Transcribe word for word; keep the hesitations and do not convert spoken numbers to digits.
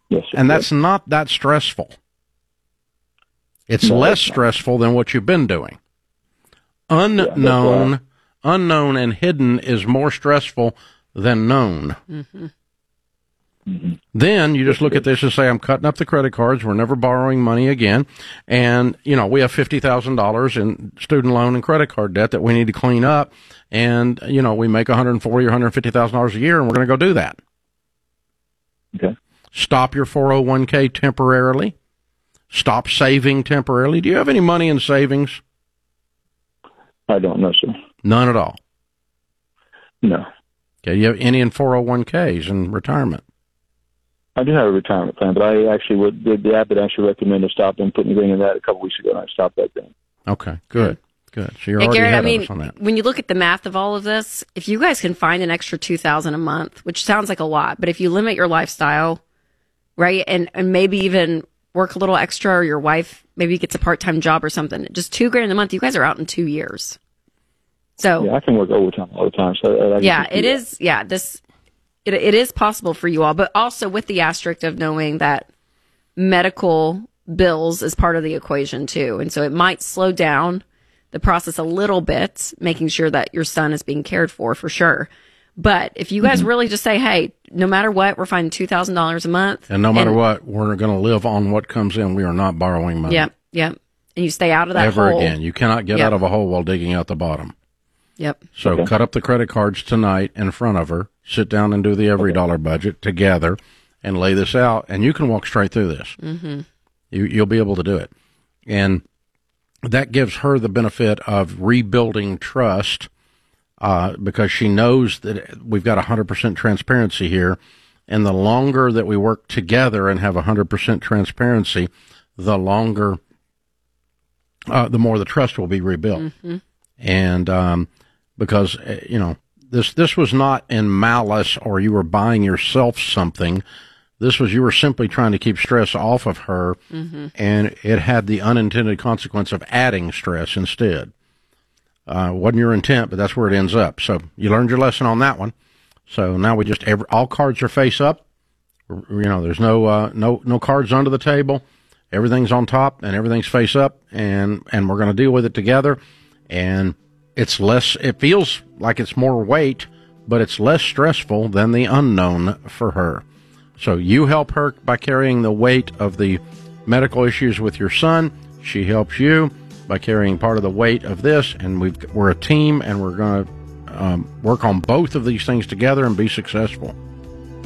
Yes, sir. And that's not that stressful. It's No, less it's not. stressful than what you've been doing. Unknown, Yeah, unknown and hidden is more stressful than known. Mm-hmm. Mm-hmm. Then you just look at this and say, I'm cutting up the credit cards. We're never borrowing money again. And, you know, we have fifty thousand dollars in student loan and credit card debt that we need to clean up. And, you know, we make one hundred forty thousand dollars or one hundred fifty thousand dollars a year, and we're going to go do that. Okay. Stop your four oh one k temporarily. Stop saving temporarily. Do you have any money in savings? I don't know, sir. None at all. No. Okay. You have any in four oh one k's in retirement? I do have a retirement plan, but I actually would, the, the app would actually recommend to stop and putting green in that a couple weeks ago, and I stopped that thing. Okay, good, good. So you're Yeah, already Garrett, ahead I mean, of us on that. when you look at the math of all of this, if you guys can find an extra two thousand dollars a month, which sounds like a lot, but if you limit your lifestyle, right, and, and maybe even work a little extra, or your wife maybe gets a part-time job or something, just two grand a month, you guys are out in two years. So Yeah, I can work overtime all the time. So I, I yeah, can do it that. is. Yeah, this it it is possible for you all, but also with the asterisk of knowing that medical bills is part of the equation too, and so it might slow down the process a little bit, making sure that your son is being cared for for sure. But if you guys Mm-hmm. really just say, hey, no matter what, we're finding two thousand dollars a month, And no matter what, we're going to live on what comes in. We are not borrowing money. Yep, yep, and you stay out of that Ever hole. again. You cannot get Yep. out of a hole while digging out the bottom. Yep. So Okay. cut up the credit cards tonight in front of her. Sit down and do the every dollar budget together and lay this out. And you can walk straight through this. Mm-hmm. You, you'll be able to do it. And that gives her the benefit of rebuilding trust uh, because she knows that we've got one hundred percent transparency here. And the longer that we work together and have one hundred percent transparency, the longer, uh, the more the trust will be rebuilt. Mm-hmm. And um, because, uh, you know, this this was not in malice or you were buying yourself something. This was you were simply trying to keep stress off of her, Mm-hmm. and it had the unintended consequence of adding stress instead. Uh, wasn't your intent, but that's where it ends up. So you learned your lesson on that one. So now we just every, all cards are face up. You know, there's no uh, no no cards under the table. Everything's on top and everything's face up, and and we're going to deal with it together. And it's less. It feels like it's more weight, but it's less stressful than the unknown for her. So you help her by carrying the weight of the medical issues with your son. She helps you by carrying part of the weight of this, and we've, we're a team, and we're going to um, work on both of these things together and be successful.